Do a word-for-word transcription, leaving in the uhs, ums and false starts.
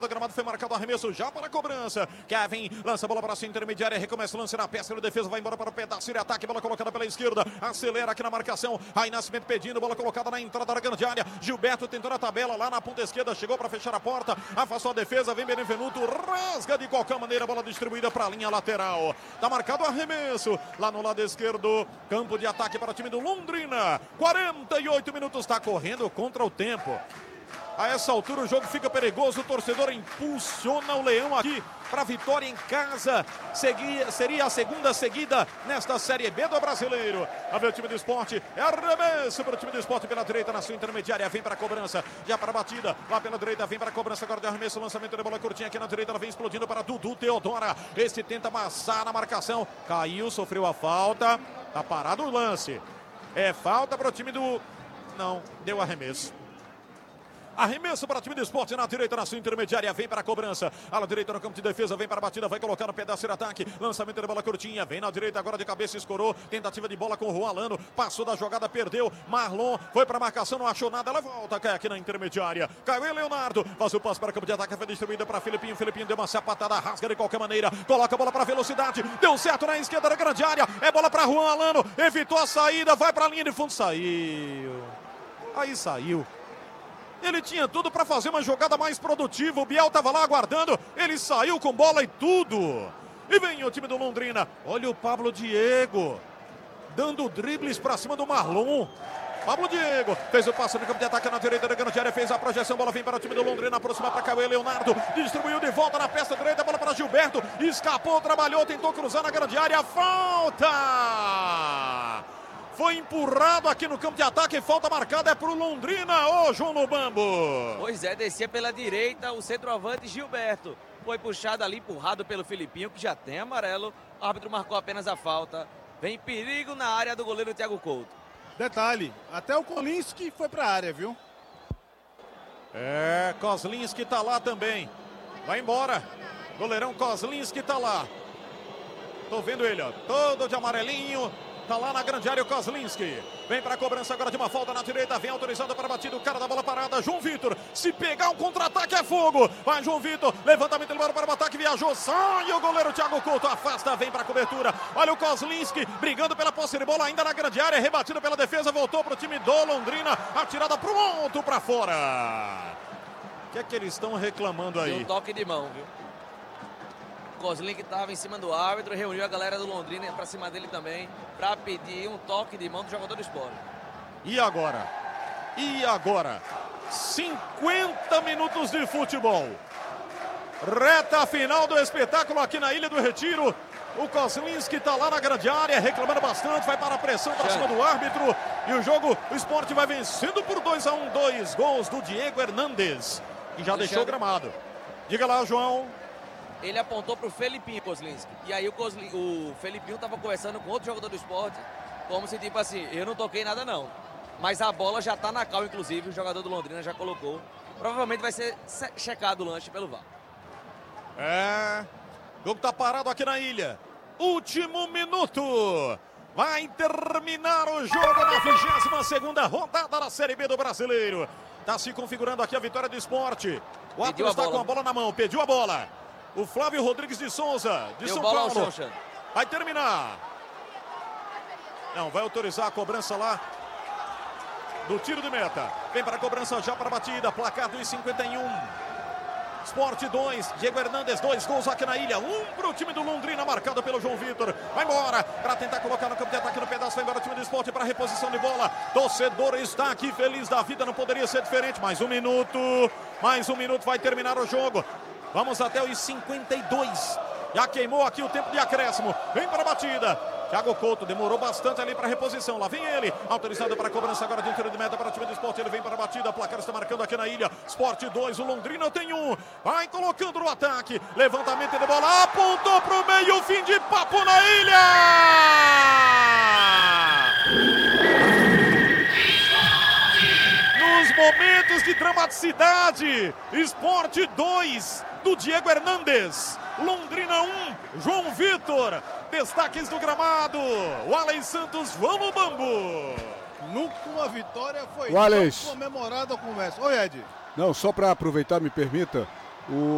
O gramado foi marcado, arremesso já para a cobrança. Kevin lança a bola para a sua intermediária, recomeça o lance na peça, ele defesa, vai embora para o pedaço de ataque, bola colocada pela esquerda, acelera aqui na marcação, aí Nascimento pedindo, bola colocada na entrada da grande área, Gilberto tentou na tabela, lá na ponta esquerda, chegou para fechar a porta, afastou a defesa, vem Benevenuto, rasga de qualquer maneira, bola distribuída para a linha lateral. Tá marcado o arremesso, lá no lado esquerdo, campo de ataque para o time do Londrina, quarenta e oito minutos, está correndo contra o tempo. A essa altura o jogo fica perigoso, o torcedor impulsiona o Leão aqui para a vitória em casa. Seguia, seria a segunda seguida nesta Série B do Brasileiro. A ver o time do Sport, é arremesso para o time do Sport pela direita na sua intermediária, vem para a cobrança, já para a batida, lá pela direita, vem para a cobrança agora de arremesso, lançamento de bola curtinha aqui na direita, ela vem explodindo para Dudu Teodora. Este tenta amassar na marcação, caiu, sofreu a falta, tá parado o lance. É falta para o time do... Não, deu arremesso. Arremesso para o time do Sport na direita, na sua intermediária, vem para a cobrança, ala direita no campo de defesa, vem para a batida, vai colocar no pedaço de ataque, lançamento de bola curtinha, vem na direita agora de cabeça, escorou, tentativa de bola com o Juan Alano, passou da jogada, perdeu, Marlon, foi para a marcação, não achou nada, ela volta, cai aqui na intermediária, caiu em Leonardo, faz o passo para o campo de ataque, foi distribuída para Filipinho, Filipinho deu uma sapatada, rasga de qualquer maneira, coloca a bola para velocidade, deu certo na esquerda da grande área, é bola para Juan Alano, evitou a saída, vai para a linha de fundo, saiu, aí saiu. Ele tinha tudo para fazer uma jogada mais produtiva. O Biel estava lá aguardando. Ele saiu com bola e tudo. E vem o time do Londrina. Olha o Pablo Diego. Dando dribles para cima do Marlon. Pablo Diego fez o passo no campo de ataque na direita da grande área. Fez a projeção. Bola vem para o time do Londrina. Aproxima para Cauê Leonardo. Distribuiu de volta na peça direita. Bola para Gilberto. Escapou, trabalhou, tentou cruzar na grande área. Falta! Foi empurrado aqui no campo de ataque, falta marcada é pro Londrina, ô João Lobambo. Pois é, descia pela direita o centroavante Gilberto. Foi puxado ali, empurrado pelo Filipinho, que já tem amarelo. O árbitro marcou apenas a falta. Vem perigo na área do goleiro Thiago Couto. Detalhe, até o Kolinski foi pra área, viu? É, Kozlinski tá lá também. Vai embora. Goleirão Kozlinski tá lá. Tô vendo ele, ó, todo de amarelinho. Tá lá na grande área o Kozlinski. Vem para a cobrança agora de uma falta na direita. Vem autorizado para a batida. O cara da bola parada, João Vitor. Se pegar um contra-ataque é fogo. Vai João Vitor. Levantamento de bola para o ataque. Viajou. Sai o goleiro Thiago Couto. Afasta. Vem para a cobertura. Olha o Kozlinski brigando pela posse de bola ainda na grande área. Rebatida pela defesa. Voltou para o time do Londrina. Atirada para o alto, para fora. O que é que eles estão reclamando aí? Deu um toque de mão, viu? Kozlin que estava em cima do árbitro, reuniu a galera do Londrina para cima dele também, para pedir um toque de mão do jogador do Sport. E agora? E agora? cinquenta minutos de futebol. Reta final do espetáculo aqui na Ilha do Retiro. O Kozlinski está lá na grande área, reclamando bastante, vai para a pressão para cima do árbitro. E o jogo, o Sport vai vencendo por dois a um, dois gols do Diego Hernandes, que já deixou o gramado. Diga lá, João. Ele apontou para o Felipinho, Kozlinski. E aí o, Kozlin, o Felipinho estava conversando com outro jogador do Sport, como se tipo assim, eu não toquei nada não. Mas a bola já está na cal, inclusive, o jogador do Londrina já colocou. Provavelmente vai ser checado o lanche pelo V A R. É, o jogo está parado aqui na ilha. Último minuto. Vai terminar o jogo na vigésima segunda rodada da Série B do Brasileiro. Está se configurando aqui a vitória do Sport. O Atlas está com a bola na mão, pediu a bola. O Flávio Rodrigues de Souza, de Deu São Paulo, vai terminar. Não, vai autorizar a cobrança lá do tiro de meta. Vem para a cobrança já para a batida, placar dos cinquenta e um. Sport dois, Diego Hernandes, dois gols aqui na ilha. Um para o time do Londrina, marcado pelo João Vitor. Vai embora para tentar colocar no campo de ataque no pedaço. Vai embora o time do Sport para reposição de bola. Torcedor está aqui feliz da vida, não poderia ser diferente. Mais um minuto, mais um minuto, vai terminar o jogo. Vamos até os cinquenta e dois. Já queimou aqui o tempo de acréscimo. Vem para a batida. Thiago Couto demorou bastante ali para a reposição. Lá vem ele. Autorizado para a cobrança agora de um tiro de meta para o time do Sport. Ele vem para a batida. O placar está marcando aqui na ilha. Sport dois, o Londrina tem um. Vai colocando no ataque. Levantamento de bola. Apontou para o meio. Fim de papo na ilha. Nos momentos de dramaticidade. Sport dois. Do Diego Hernandes, Londrina um, João Vitor, destaques do gramado, o Alex Santos, vamos Bambu. Nunca uma vitória foi o Alex comemorada com o Messi. Oi, Ed. Não, só para aproveitar, me permita, o